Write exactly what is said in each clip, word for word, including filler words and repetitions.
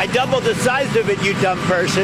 I doubled the size of it, you dumb person.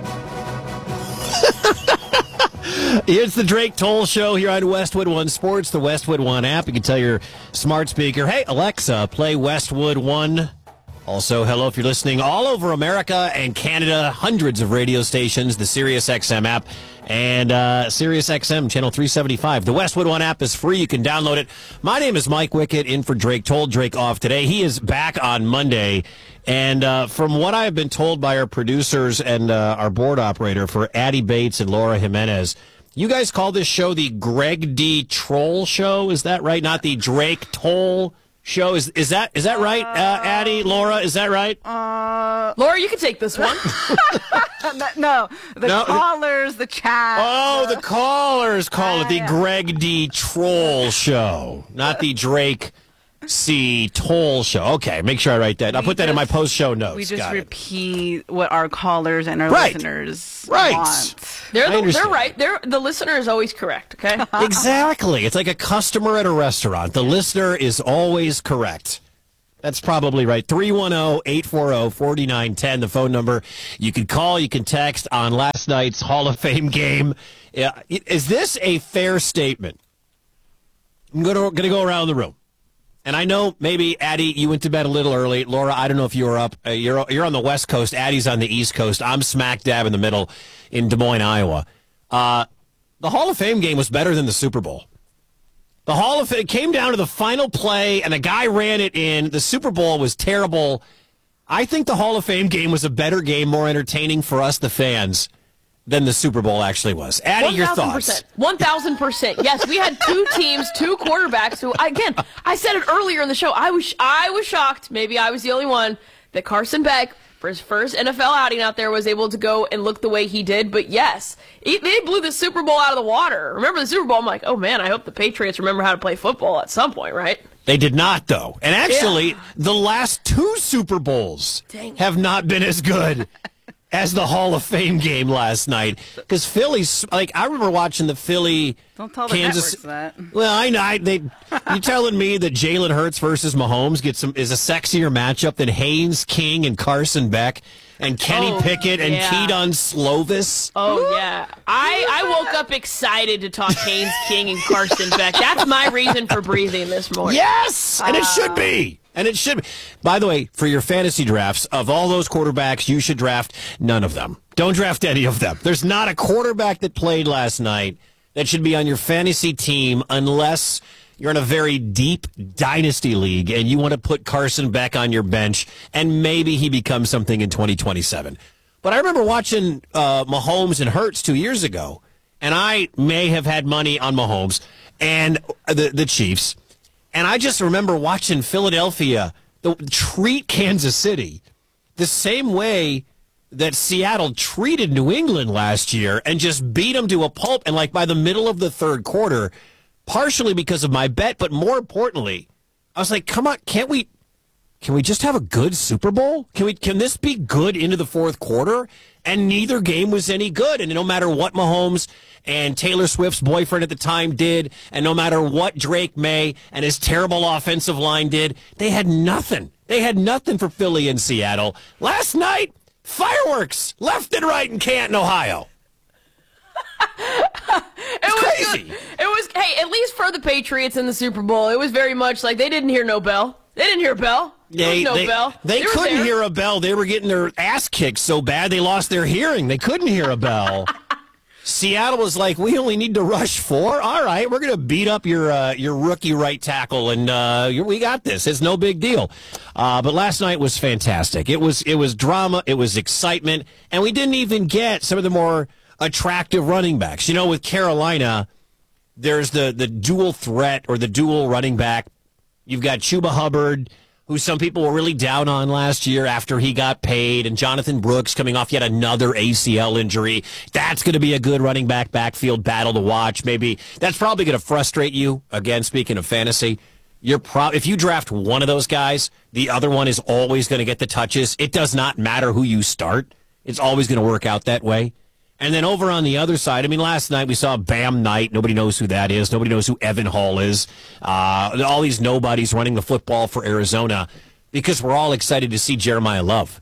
It's the Drake Toll Show here on Westwood One Sports, the Westwood One app. You can tell your smart speaker, hey, Alexa, play Westwood One. Also, hello if you're listening all over America and Canada, hundreds of radio stations, the SiriusXM app, and uh, SiriusXM Channel three seventy-five. The Westwood One app is free. You can download it. My name is Mike Wickett, in for Drake Toll. Drake off today. He is back on Monday. And uh, from what I have been told by our producers and uh, our board operator for Addie Bates and Laura Jimenez, you guys call this show the Greg D. Troll Show. Is that right? Not the Drake Toll Show. Is is that is that right, uh, Addie, Laura? Is that right? Uh, Laura, you can take this one. no, the No. callers, the chat. Oh, the callers call it the yeah. Greg D. Troll Show, not the Drake C. Toll Show. Okay, make sure I write that. I'll We put that in my just- post-show notes. We just Got it. repeat what our callers and our Right. listeners Right. want. They're I the, they're understand. right. They're the listener is always correct. Okay. Exactly. It's like a customer at a restaurant. The listener is always correct. That's probably right. three one zero, eight four zero, four nine one zero, the phone number. You can call, you can text on last night's Hall of Fame game. Yeah, is this a fair statement? I'm going to go around the room. And I know maybe, Addie, you went to bed a little early. Laura, I don't know if you were up. Uh, you're you're on the West Coast. Addie's on the East Coast. I'm smack dab in the middle in Des Moines, Iowa. Uh, the Hall of Fame game was better than the Super Bowl. The Hall of Fame came down to the final play, and a guy ran it in. The Super Bowl was terrible. I think the Hall of Fame game was a better game, more entertaining for us, the fans, than the Super Bowl actually was. Addie, your thoughts? one thousand percent. Yes, we had two teams, two quarterbacks who, again, I said it earlier in the show. I was I was shocked, maybe I was the only one, that Carson Beck, for his first N F L outing out there, was able to go and look the way he did. But yes, he, they blew the Super Bowl out of the water. Remember the Super Bowl? I'm like, oh man, I hope the Patriots remember how to play football at some point, right? They did not, though. And actually, Yeah. the last two Super Bowls Dang it. have not been as good as the Hall of Fame game last night. Because Philly's, like, I remember watching the Philly Don't tell the Kansas. networks that. Well, I know. I, they, you telling me that Jalen Hurts versus Mahomes gets some is a sexier matchup than Haynes King and Carson Beck and Kenny Oh, Pickett and yeah. Keaton Slovis? Oh, yeah. I, I woke up excited to talk Haynes King and Carson Beck. That's my reason for breathing this morning. Yes, and it should be. And it should be. By the way, for your fantasy drafts, of all those quarterbacks, you should draft none of them. Don't draft any of them. There's not a quarterback that played last night that should be on your fantasy team unless you're in a very deep dynasty league and you want to put Carson Beck on your bench and maybe he becomes something in twenty twenty-seven. But I remember watching uh, Mahomes and Hurts two years ago, and I may have had money on Mahomes and the, the Chiefs. And I just remember watching Philadelphia the, treat Kansas City the same way that Seattle treated New England last year and just beat them to a pulp. And like by the middle of the third quarter, partially because of my bet, but more importantly, I was like, come on, can't we, can we just have a good Super Bowl? Can we, can this be good into the fourth quarter? And neither game was any good. And no matter what Mahomes and Taylor Swift's boyfriend at the time did, and no matter what Drake May and his terrible offensive line did, they had nothing. They had nothing for Philly and Seattle. Last night, fireworks left and right in Canton, Ohio. It was crazy. good. It was, hey, at least for the Patriots in the Super Bowl, it was very much like they didn't hear no bell. They didn't hear a bell. There was They, no they, bell. they were couldn't there. hear a bell. They were getting their ass kicked so bad they lost their hearing. They couldn't hear a bell. Seattle was like, we only need to rush four. All right, we're going to beat up your uh, your rookie right tackle, and uh, we got this. It's no big deal. Uh, but last night was fantastic. It was it was drama. It was excitement, and we didn't even get some of the more attractive running backs. You know, with Carolina, there's the the dual threat or the dual running back. You've got Chuba Hubbard, who some people were really down on last year after he got paid, and Jonathan Brooks coming off yet another A C L injury. That's going to be a good running back backfield battle to watch. Maybe that's probably going to frustrate you. Again, speaking of fantasy, you're pro- if you draft one of those guys, the other one is always going to get the touches. It does not matter who you start. It's always going to work out that way. And then over on the other side, I mean, last night we saw Bam Knight. Nobody knows who that is. Nobody knows who Evan Hall is. Uh, all these nobodies running the football for Arizona because we're all excited to see Jeremiah Love.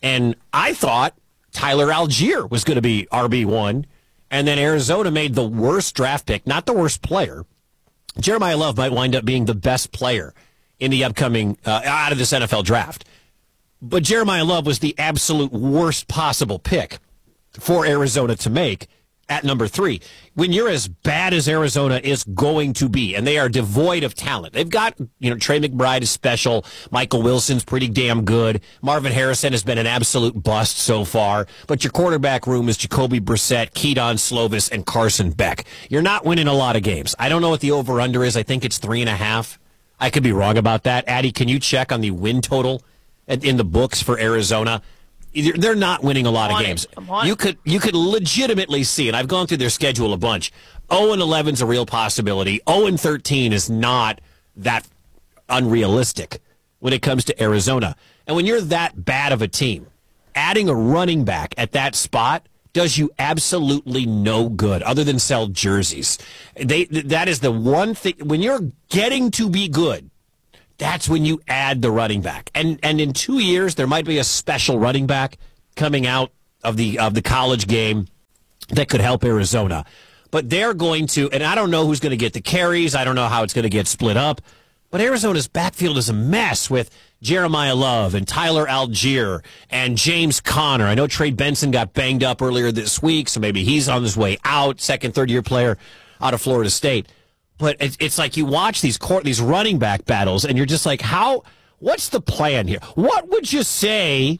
And I thought Tyler Algier was going to be R B one, and then Arizona made the worst draft pick, not the worst player. Jeremiah Love might wind up being the best player in the upcoming, uh, out of this N F L draft. But Jeremiah Love was the absolute worst possible pick for Arizona to make at number three. When you're as bad as Arizona is going to be, and they are devoid of talent. They've got, you know, Trey McBride is special. Michael Wilson's pretty damn good. Marvin Harrison has been an absolute bust so far. But your quarterback room is Jacoby Brissett, Keaton Slovis, and Carson Beck. You're not winning a lot of games. I don't know what the over-under is. I think it's three and a half. I could be wrong about that. Addie, can you check on the win total in the books for Arizona? They're not winning a lot of games. You could you could legitimately see, and I've gone through their schedule a bunch. oh and eleven is a real possibility. oh and thirteen is not that unrealistic when it comes to Arizona. And when you're that bad of a team, adding a running back at that spot does you absolutely no good other than sell jerseys. They that is the one thing. When you're getting to be good, that's when you add the running back. And and in two years, there might be a special running back coming out of the of the college game that could help Arizona. But they're going to, and I don't know who's going to get the carries. I don't know how it's going to get split up. But Arizona's backfield is a mess with Jeremiah Love and Tyler Algier and James Conner. I know Trey Benson got banged up earlier this week, so maybe he's on his way out, second, third-year player out of Florida State. But it's, it's like you watch these court, these running back battles, and you're just like, how? What's the plan here? What would you say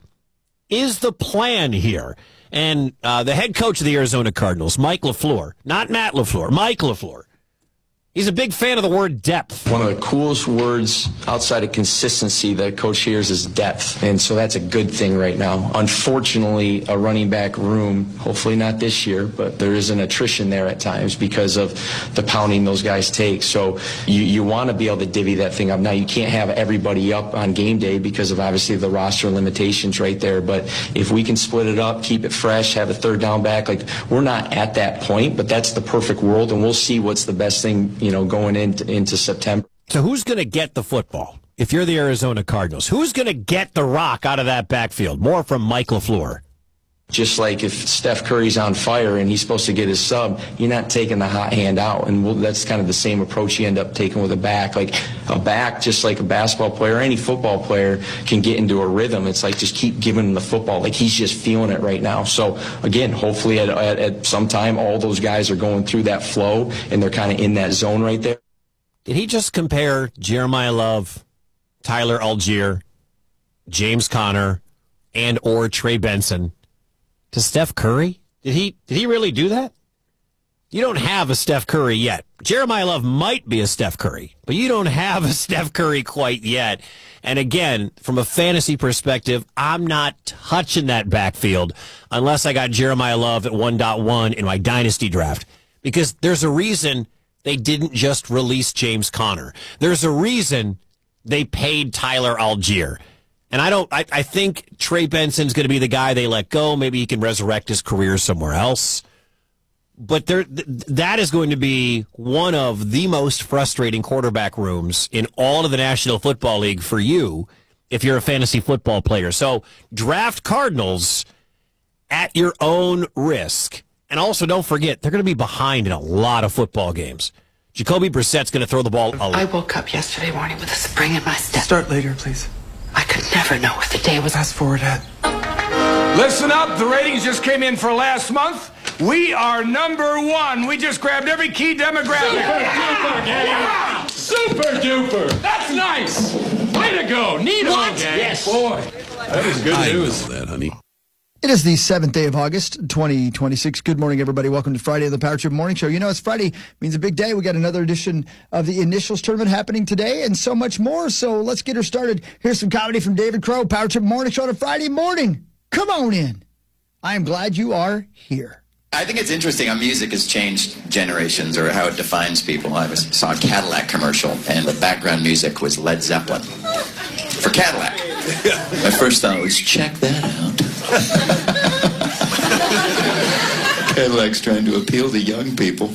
is the plan here? And uh, the head coach of the Arizona Cardinals, Mike LaFleur, not Matt LaFleur, Mike LaFleur, he's a big fan of the word depth. One of the coolest words outside of consistency that Coach hears is depth, and so that's a good thing right now. Unfortunately, a running back room, hopefully not this year, but there is an attrition there at times because of the pounding those guys take. So you, you want to be able to divvy that thing up. Now, you can't have everybody up on game day because of obviously the roster limitations right there, but if we can split it up, keep it fresh, have a third down back, like we're not at that point, but that's the perfect world, and we'll see what's the best thing, you know, going into, into September. So who's going to get the football if you're the Arizona Cardinals? Who's going to get the rock out of that backfield? More from Mike LaFleur. Just like if Steph Curry's on fire and he's supposed to get his sub, you're not taking the hot hand out. And we'll, that's kind of the same approach you end up taking with a back. Like a back, just like a basketball player, any football player can get into a rhythm. It's like just keep giving him the football. Like he's just feeling it right now. So, again, hopefully at, at, at some time all those guys are going through that flow and they're kind of in that zone right there. Did he just compare Jeremiah Love, Tyler Algier, James Conner, and or Trey Benson to Steph Curry? Did he did he really do that? You don't have a Steph Curry yet. Jeremiah Love might be a Steph Curry, but you don't have a Steph Curry quite yet. And again, from a fantasy perspective, I'm not touching that backfield unless I got Jeremiah Love at one point one in my dynasty draft. Because there's a reason they didn't just release James Conner. There's a reason they paid Tyler Algier. And I don't. I, I think Trey Benson's going to be the guy they let go. Maybe he can resurrect his career somewhere else. But there, th- that is going to be one of the most frustrating quarterback rooms in all of the National Football League for you if you're a fantasy football player. So draft Cardinals at your own risk. And also, don't forget, they're going to be behind in a lot of football games. Jacoby Brissett's going to throw the ball a lot. I woke up yesterday morning with a spring in my step. Start later, please. I could never know if the day was... Fast forward, Ed. Listen up, the ratings just came in for last month. We are number one. We just grabbed every key demographic. Super duper, Super duper. That's nice. Way to go. Neat on, yes. Boy, that is good I news. know that, honey. It is the seventh day of August, twenty twenty-six. Good morning, everybody. Welcome to Friday of the Power Trip Morning Show. You know, it's Friday. Means a big day. We got another edition of the Initials Tournament happening today and so much more. So let's get her started. Here's some comedy from David Crow. Power Trip Morning Show on a Friday morning. Come on in. I am glad you are here. I think it's interesting how music has changed generations or how it defines people. I was, saw a Cadillac commercial, and the background music was Led Zeppelin for Cadillac. My first thought was, check that out. Cadillac's trying to appeal to young people.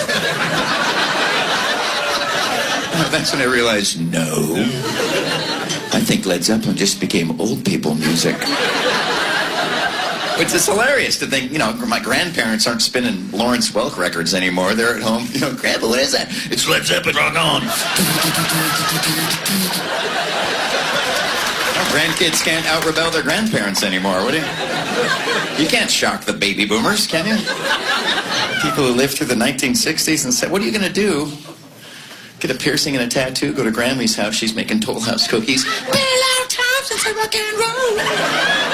That's when I realized, no. I think Led Zeppelin just became old people music. Which is hilarious to think, you know, my grandparents aren't spinning Lawrence Welk records anymore. They're at home, you know, Grandpa, what is that? It's Led Zeppelin, rock on. Grandkids can't out-rebel their grandparents anymore. What do you... You can't shock the baby boomers, can you? People who lived through the nineteen sixties and said, what are you going to do? Get a piercing and a tattoo, go to Grammy's house, she's making Toll House cookies. Been a long time since I rock and roll.